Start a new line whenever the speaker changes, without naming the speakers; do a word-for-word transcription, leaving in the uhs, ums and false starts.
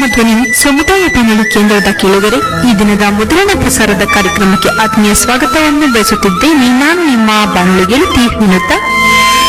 ನಮ್ಮ ಧ್ವನಿ ಸಮುದಾಯ ಬಾನುಲಿ ಕೇಂದ್ರದ ಕೇಳುಗರೆ, ಈ ದಿನದ ಮೊದಲನೇ ಪ್ರಸಾರದ ಕಾರ್ಯಕ್ರಮಕ್ಕೆ ಆತ್ಮೀಯ ಸ್ವಾಗತವನ್ನು ಬಯಸುತ್ತಿದ್ದೇನೆ. ನಾನು ನಿಮ್ಮ ಬಾನುಲಿ ಗೆಳತಿ ವಿನುತಾ.